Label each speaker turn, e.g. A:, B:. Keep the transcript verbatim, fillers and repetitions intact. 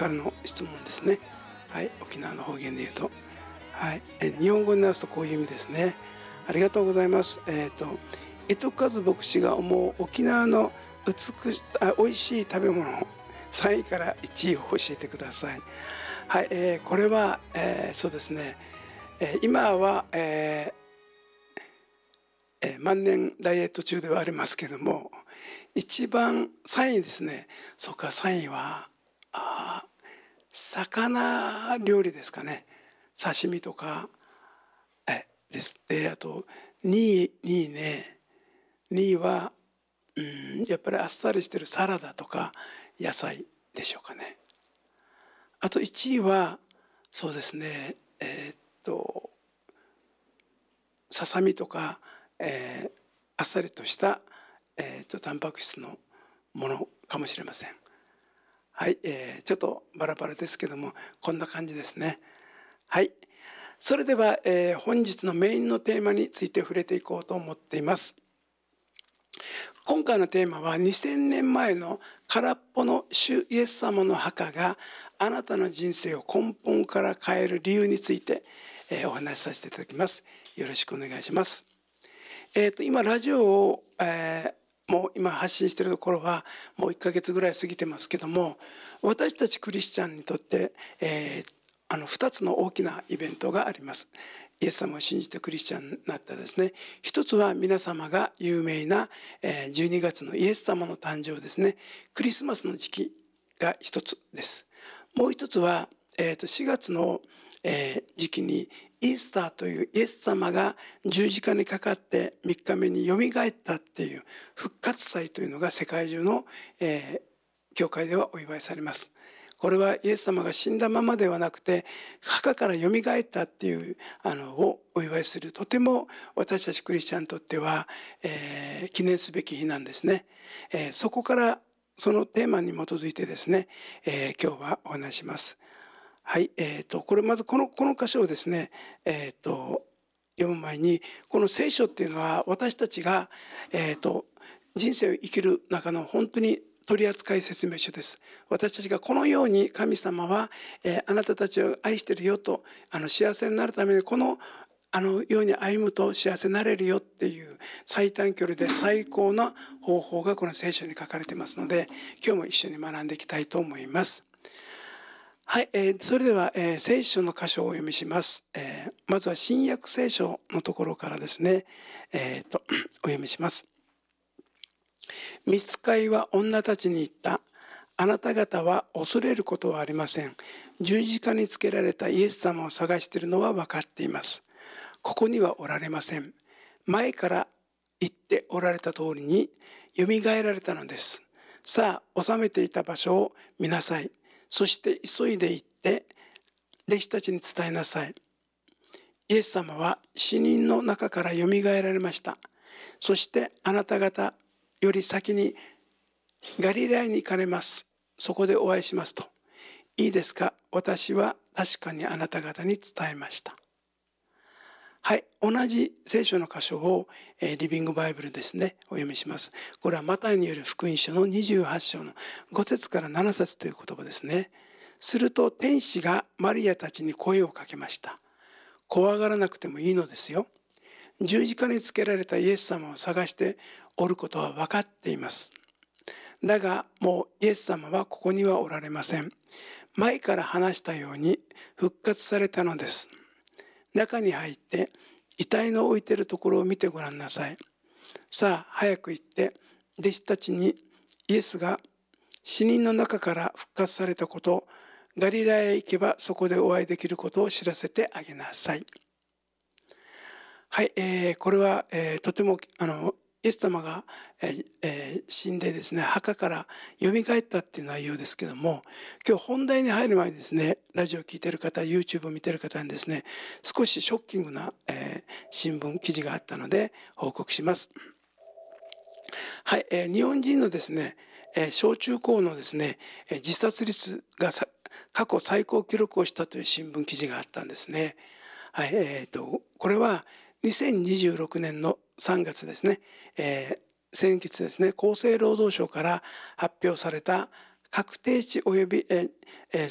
A: からの質問ですね。はい、沖縄の方言で言うと、はい、え日本語に直すとこういう意味ですね。ありがとうございます。えっ、ー、と糸数牧師が思う沖縄の美しあ美味しい食べ物さんいからいちいを教えてください。はい、えー、これは、えー、そうですね、えー、今は、えーえー、万年ダイエット中ではありますけども、一番さんいですね。そうか、さんいはあ魚料理ですかね。刺身とかえです。であとにいにいね、にいはうんやっぱりあっさりしてるサラダとか野菜でしょうかね。あといちいはそうですね、えー、っとささみとか、えー、あっさりとした、えー、っとタンパク質のものかもしれません。はい、えー、ちょっとバラバラですけどもこんな感じですね。はい、それでは、えー、本日のメインのテーマについて触れていこうと思っています。今回のテーマはにせんねんまえの空っぽの主イエス様の墓があなたの人生を根本から変える理由について、えー、お話しさせていただきます。よろしくお願いします。えーと、今ラジオを、えー、もう今発信しているところはもういっかげつぐらい過ぎてますけども、私たちクリスチャンにとって、えー、あのふたつの大きなイベントがあります。イエス様を信じてクリスチャンになったですね。一つは皆様が有名なじゅうにがつのイエス様の誕生ですね。クリスマスの時期が一つです。もう一つは、えー、としがつの時期にイースターというイエス様が十字架にかかってみっかめによみがえったっていう復活祭というのが世界中の、えー、教会ではお祝いされます。これはイエス様が死んだままではなくて墓からよみがえったっていうあのをお祝いする、とても私たちクリスチャンにとっては、えー、記念すべき日なんですね。えー、そこからそのテーマに基づいてですね、えー、今日はお話します。はい、えー、とこれまずこのこの箇所をですね、えー、と読む前に、この聖書っていうのは私たちが、えー、と人生を生きる中の本当に取扱説明書です。私たちがこのように神様は、えー、あなたたちを愛してるよと、あの幸せになるためにこのあのように歩むと幸せになれるよっていう最短距離で最高な方法がこの聖書に書かれていますので、今日も一緒に学んでいきたいと思います。はい、えー、それでは、えー、聖書の箇所をお読みします。えー、まずは新約聖書のところからですね、えー、とお読みします。御使いは女たちに言った。あなた方は恐れることはありません。十字架につけられたイエス様を探しているのは分かっています。ここにはおられません。前から言っておられた通りによみがえられたのです。さあ、治めていた場所を見なさい。そして急いで行って弟子たちに伝えなさい。イエス様は死人の中からよみがえられました。そしてあなた方より先にガリラヤに行かれます。そこでお会いしますと。いいですか、私は確かにあなた方に伝えました。はい、同じ聖書の箇所を、えー、リビングバイブルですね、お読みします。これはマタイによる福音書のにじゅうはち章のご節からなな節という言葉ですね。すると天使がマリアたちに声をかけました。怖がらなくてもいいのですよ。十字架につけられたイエス様を探しておることは分かっています。だがもうイエス様はここにはおられません。前から話したように復活されたのです。中に入って遺体の置いているところを見てごらんなさい。さあ早く行って弟子たちにイエスが死人の中から復活されたこと、ガリラヤへ行けばそこでお会いできることを知らせてあげなさい。はい、えー、これは、えー、とてもあのイエス様が、えーえー、死んでですね墓からよみがえったっていう内容ですけども、今日本題に入る前にですね、ラジオを聞いている方 YouTube を見ている方にですね少しショッキングな、えー、新聞記事があったので報告します。はい、えー、日本人のですね、えー、小中高のですね、えー、自殺率が過去最高記録をしたという新聞記事があったんですね。はい、えーと、これはにせんにじゅうろくねんのさんがつですね、えー、先月ですね、厚生労働省から発表された確定値及び、えー、